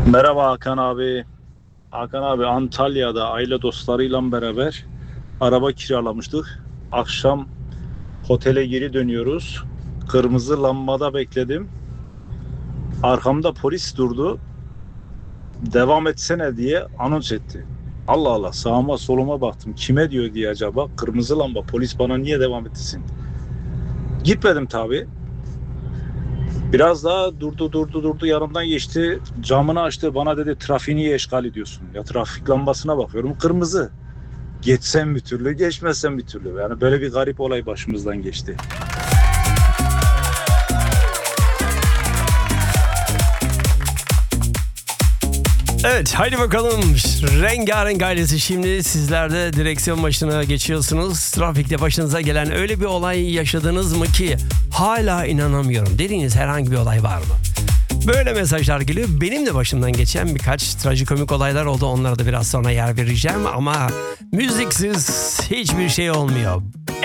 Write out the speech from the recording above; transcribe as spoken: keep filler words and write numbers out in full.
Merhaba Hakan abi. Hakan abi Antalya'da aile dostlarıyla beraber araba kiralamıştık. Akşam otele geri dönüyoruz. Kırmızı lambada bekledim. Arkamda polis durdu. Devam etsene diye anons etti. Allah Allah, sağıma soluma baktım. Kime diyor diye acaba. Kırmızı lamba, polis bana niye devam etsin? Gitmedim tabii. Biraz daha durdu durdu durdu yanımdan geçti, camını açtı, bana dedi trafiği niye işgal ediyorsun? Ya trafik lambasına bakıyorum kırmızı. Geçsem bir türlü, geçmezsem bir türlü. Yani böyle bir garip olay başımızdan geçti. Evet, haydi bakalım. Rengarenk ailesi, şimdi sizler de direksiyon başına geçiyorsunuz. Trafikte başınıza gelen öyle bir olay yaşadınız mı ki hala inanamıyorum dediğiniz herhangi bir olay var mı? Böyle mesajlar geliyor. Benim de başımdan geçen birkaç trajikomik olaylar oldu. Onlara da biraz sonra yer vereceğim ama müziksiz hiçbir şey olmuyor.